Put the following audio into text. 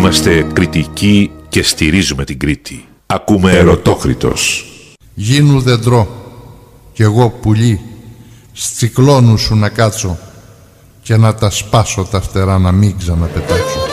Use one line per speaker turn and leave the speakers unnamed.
Είμαστε κριτικοί και στηρίζουμε την Κρήτη. Ακούμε Ερωτόκριτος.
Γίνου δεντρό κι εγώ πουλί, στσικλώνου σου να κάτσω και να τα σπάσω τα φτερά να μην ξαναπετάξω.